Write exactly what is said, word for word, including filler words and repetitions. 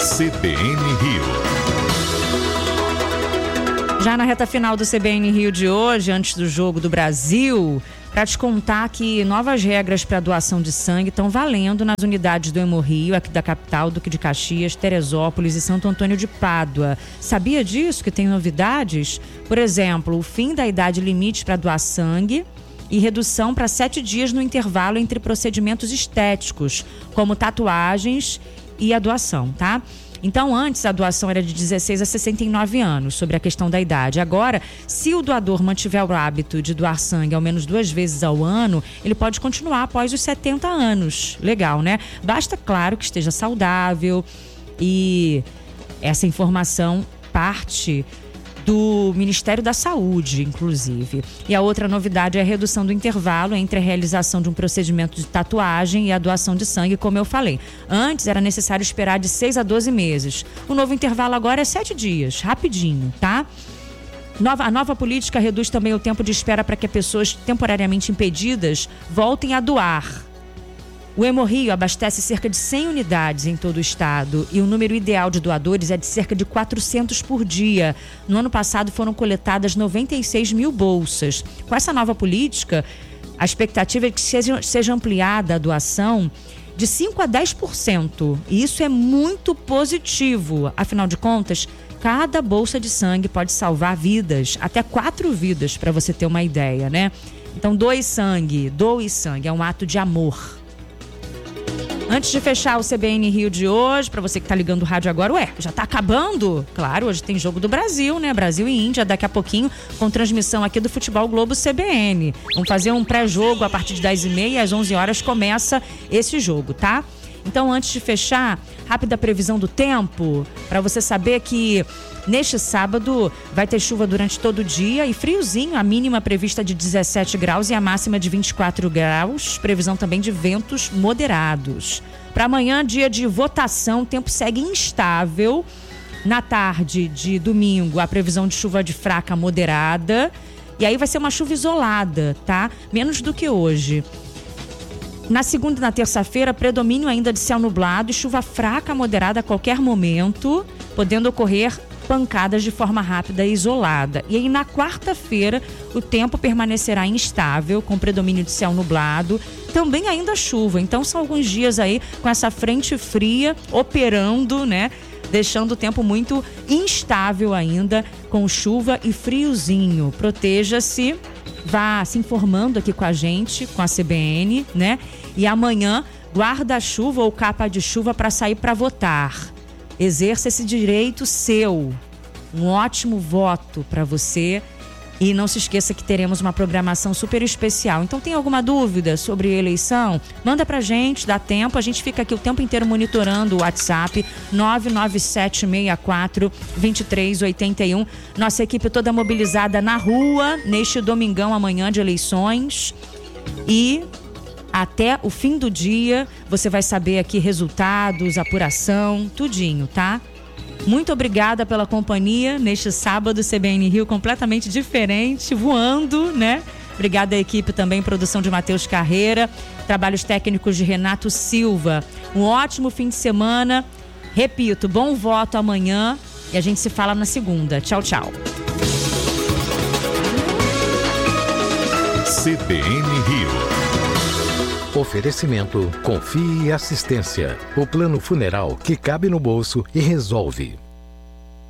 C B N Rio. Já na reta final do C B N Rio de hoje, antes do Jogo do Brasil, para te contar que novas regras para doação de sangue estão valendo nas unidades do Hemorrio, aqui da capital, Duque de Caxias, Teresópolis e Santo Antônio de Pádua. Sabia disso, que tem novidades? Por exemplo, o fim da idade limite para doar sangue e redução para sete dias no intervalo entre procedimentos estéticos, como tatuagens e a doação, tá? Então, antes a doação era de dezesseis a sessenta e nove anos, sobre a questão da idade. Agora, se o doador mantiver o hábito de doar sangue ao menos duas vezes ao ano, ele pode continuar após os setenta anos. Legal, né? Basta, claro, que esteja saudável, e essa informação parte do Ministério da Saúde, inclusive. E a outra novidade é a redução do intervalo entre a realização de um procedimento de tatuagem e a doação de sangue, como eu falei. Antes era necessário esperar de seis a doze meses. O novo intervalo agora é sete dias, rapidinho, tá? Nova, a nova política reduz também o tempo de espera para que pessoas temporariamente impedidas voltem a doar. O Hemorrio abastece cerca de cem unidades em todo o estado e o número ideal de doadores é de cerca de quatrocentos por dia. No ano passado foram coletadas noventa e seis mil bolsas. Com essa nova política, a expectativa é que seja, seja ampliada a doação de cinco a dez por cento. E isso é muito positivo. Afinal de contas, cada bolsa de sangue pode salvar vidas, até quatro vidas, para você ter uma ideia, né? Então, doe sangue, doe sangue, é um ato de amor. Antes de fechar o C B N Rio de hoje, para você que tá ligando o rádio agora, ué, já tá acabando? Claro, hoje tem Jogo do Brasil, né? Brasil e Índia, daqui a pouquinho, com transmissão aqui do Futebol Globo C B N. Vamos fazer um pré-jogo a partir de dez e meia, às onze horas começa esse jogo, tá? Então, antes de fechar, rápida previsão do tempo, para você saber que neste sábado vai ter chuva durante todo o dia e friozinho, a mínima prevista de dezessete graus e a máxima de vinte e quatro graus, previsão também de ventos moderados. Para amanhã, dia de votação, o tempo segue instável. Na tarde de domingo, a previsão de chuva de fraca moderada, e aí vai ser uma chuva isolada, tá? Menos do que hoje. Na segunda e na terça-feira, predomínio ainda de céu nublado e chuva fraca moderada a qualquer momento, podendo ocorrer pancadas de forma rápida e isolada. E aí na quarta-feira, o tempo permanecerá instável, com predomínio de céu nublado, também ainda chuva. Então são alguns dias aí com essa frente fria operando, né? Deixando o tempo muito instável ainda, com chuva e friozinho. Proteja-se, vá se informando aqui com a gente, com a C B N, né? E amanhã, guarda-chuva ou capa de chuva para sair para votar. Exerça esse direito seu. Um ótimo voto para você. E não se esqueça que teremos uma programação super especial. Então, tem alguma dúvida sobre eleição? Manda pra gente, dá tempo. A gente fica aqui o tempo inteiro monitorando o WhatsApp nove nove sete seis quatro, dois três oito um. Nossa equipe toda mobilizada na rua neste domingão amanhã de eleições. E até o fim do dia você vai saber aqui resultados, apuração, tudinho, tá? Muito obrigada pela companhia neste sábado, C B N Rio completamente diferente, voando, né? Obrigada à equipe também, produção de Matheus Carreira, trabalhos técnicos de Renato Silva. Um ótimo fim de semana. Repito, bom voto amanhã e a gente se fala na segunda. Tchau, tchau. C B N Rio. Oferecimento Confie Assistência. O plano funeral que cabe no bolso e resolve.